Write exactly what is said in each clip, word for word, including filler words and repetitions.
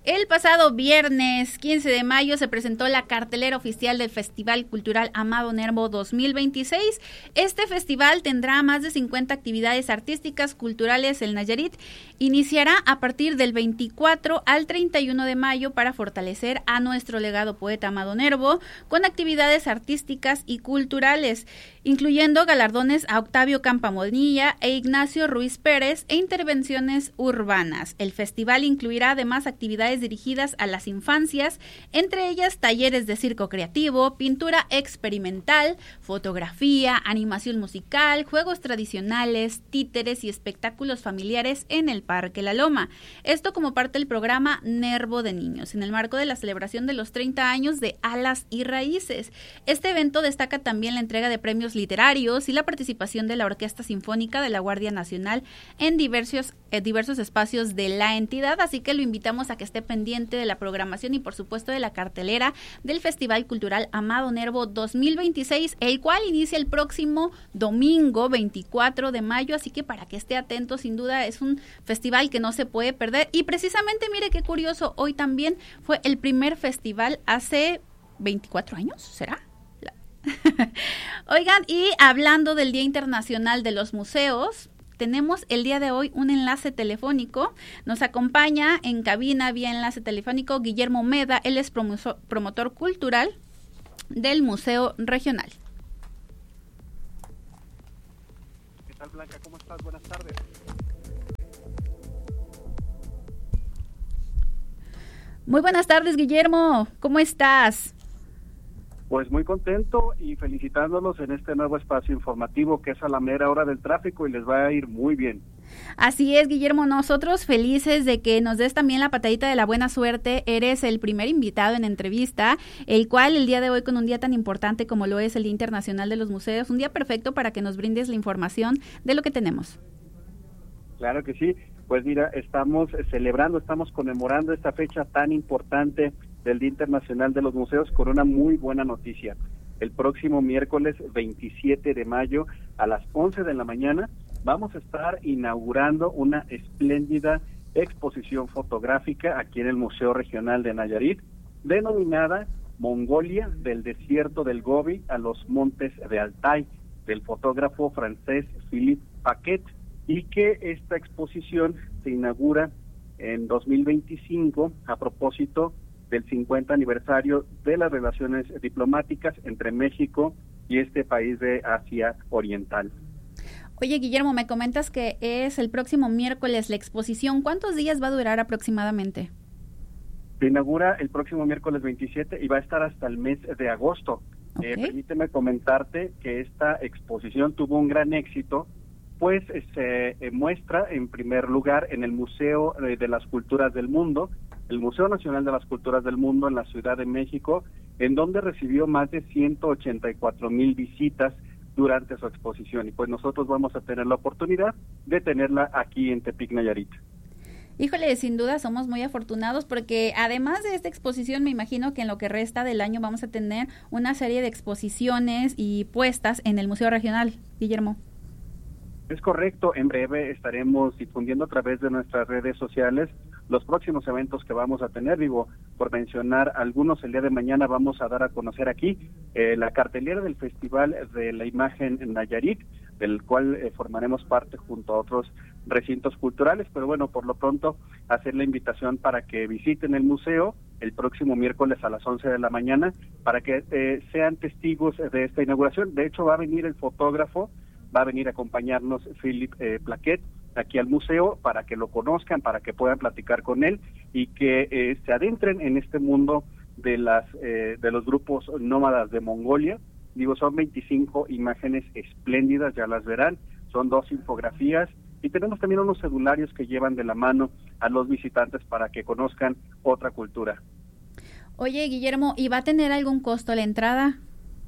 El pasado viernes quince de mayo se presentó la cartelera oficial del Festival Cultural Amado Nervo dos mil veintiséis. Este festival tendrá más de cincuenta actividades artísticas, culturales en Nayarit. Iniciará a partir del veinticuatro al treinta y uno de mayo para fortalecer a nuestro legado poeta Amado Nervo con actividades artísticas y culturales, incluyendo galardones a Octavio Campamodilla e Ignacio Ruiz Pérez e intervenciones urbanas. El festival incluirá además actividades dirigidas a las infancias, entre ellas talleres de circo creativo, pintura experimental, fotografía, animación musical, juegos tradicionales, títeres y espectáculos familiares en el Parque La Loma. Esto como parte del programa Nervo de Niños, en el marco de la celebración de los treinta años de Alas y Raíces. Este evento destaca también la entrega de premios literarios y la participación de la Orquesta Sinfónica de la Guardia Nacional en diversos, eh, diversos espacios de la entidad, así que lo invitamos a que esté pendiente de la programación y por supuesto de la cartelera del Festival Cultural Amado Nervo dos mil veintiséis, el cual inicia el próximo domingo veinticuatro de mayo, así que para que esté atento, sin duda es un festival que no se puede perder. Y precisamente, mire qué curioso, hoy también fue el primer festival hace veinticuatro años, ¿será? Oigan, y hablando del Día Internacional de los Museos, tenemos el día de hoy un enlace telefónico. Nos acompaña en cabina vía enlace telefónico Guillermo Meda. Él es promotor, promotor cultural del Museo Regional. ¿Qué tal, Blanca? ¿Cómo estás? Buenas tardes. Muy buenas tardes, Guillermo. ¿Cómo estás? Pues muy contento y felicitándolos en este nuevo espacio informativo que es a la mera hora del tráfico y les va a ir muy bien. Así es, Guillermo, nosotros felices de que nos des también la patadita de la buena suerte. Eres el primer invitado en entrevista, el cual el día de hoy, con un día tan importante como lo es el Día Internacional de los Museos, un día perfecto para que nos brindes la información de lo que tenemos. Claro que sí. Pues mira, estamos celebrando, estamos conmemorando esta fecha tan importante del Día Internacional de los Museos con una muy buena noticia. El próximo miércoles veintisiete de mayo a las once de la mañana vamos a estar inaugurando una espléndida exposición fotográfica aquí en el Museo Regional de Nayarit, denominada Mongolia, del desierto del Gobi a los montes de Altai, del fotógrafo francés Philippe Paquet, y que esta exposición se inaugura en dos mil veinticinco a propósito del cincuenta aniversario de las relaciones diplomáticas entre México y este país de Asia Oriental. Oye, Guillermo, me comentas que es el próximo miércoles la exposición. ¿Cuántos días va a durar aproximadamente? Se inaugura el próximo miércoles veintisiete y va a estar hasta el mes de agosto. Okay. Eh, permíteme comentarte que esta exposición tuvo un gran éxito, pues se eh, muestra en primer lugar en el Museo eh, de las Culturas del Mundo, el Museo Nacional de las Culturas del Mundo en la Ciudad de México, en donde recibió más de ciento ochenta y cuatro mil visitas durante su exposición. Y pues nosotros vamos a tener la oportunidad de tenerla aquí en Tepic, Nayarit. Híjole, sin duda somos muy afortunados porque además de esta exposición, me imagino que en lo que resta del año vamos a tener una serie de exposiciones y puestas en el Museo Regional, Guillermo. Es correcto, en breve estaremos difundiendo a través de nuestras redes sociales los próximos eventos que vamos a tener. Digo, por mencionar algunos, el día de mañana vamos a dar a conocer aquí eh, la cartelera del Festival de la Imagen en Nayarit, del cual eh, formaremos parte junto a otros recintos culturales, pero bueno, por lo pronto hacer la invitación para que visiten el museo el próximo miércoles a las once de la mañana para que eh, sean testigos de esta inauguración. De hecho, va a venir el fotógrafo, va a venir a acompañarnos Philippe eh, Paquet aquí al museo para que lo conozcan, para que puedan platicar con él y que eh, se adentren en este mundo de las eh, de los grupos nómadas de Mongolia. Digo, son veinticinco imágenes espléndidas, ya las verán, son dos infografías y tenemos también unos celulares que llevan de la mano a los visitantes para que conozcan otra cultura. Oye, Guillermo, ¿y va a tener algún costo la entrada?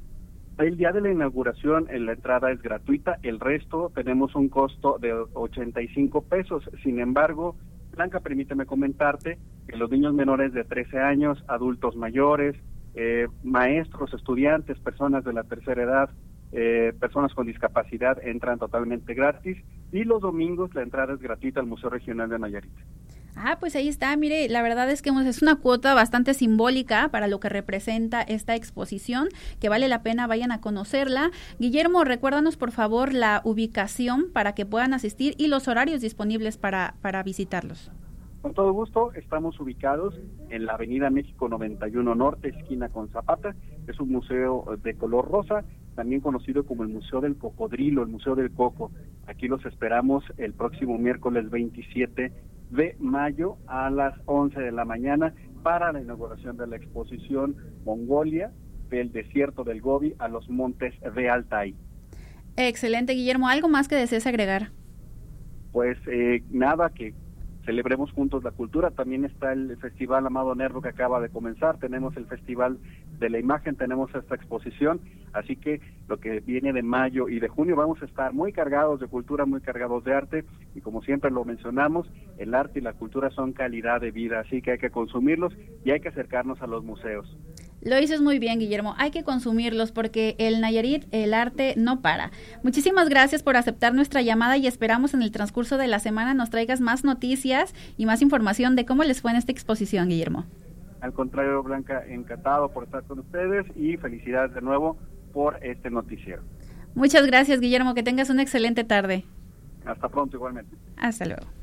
El día de la inauguración la entrada es gratuita, el resto tenemos un costo de ochenta y cinco pesos. Sin embargo, Blanca, permíteme comentarte que los niños menores de trece años, adultos mayores, eh, maestros, estudiantes, personas de la tercera edad, eh, personas con discapacidad entran totalmente gratis y los domingos la entrada es gratuita al Museo Regional de Nayarit. Ah, pues ahí está, mire, la verdad es que es una cuota bastante simbólica para lo que representa esta exposición, que vale la pena, vayan a conocerla. Guillermo, recuérdanos por favor la ubicación para que puedan asistir y los horarios disponibles para, para visitarlos. Con todo gusto, estamos ubicados en la Avenida México noventa y uno Norte, esquina con Zapata. Es un museo de color rosa, también conocido como el Museo del Cocodrilo, el Museo del Coco. Aquí los esperamos el próximo miércoles veintisiete de mayo a las once de la mañana para la inauguración de la exposición Mongolia, del desierto del Gobi a los montes de Altai. Excelente, Guillermo. ¿Algo más que desees agregar? Pues eh, nada, que celebremos juntos la cultura. También está el Festival Amado Nervo que acaba de comenzar, tenemos el Festival de la Imagen, tenemos esta exposición, así que lo que viene de mayo y de junio vamos a estar muy cargados de cultura, muy cargados de arte, y como siempre lo mencionamos, el arte y la cultura son calidad de vida, así que hay que consumirlos y hay que acercarnos a los museos. Lo dices muy bien, Guillermo, hay que consumirlos porque el Nayarit, el arte no para. Muchísimas gracias por aceptar nuestra llamada y esperamos en el transcurso de la semana nos traigas más noticias y más información de cómo les fue en esta exposición, Guillermo. Al contrario, Blanca, encantado por estar con ustedes y felicidades de nuevo por este noticiero. Muchas gracias, Guillermo, que tengas una excelente tarde. Hasta pronto, igualmente. Hasta luego.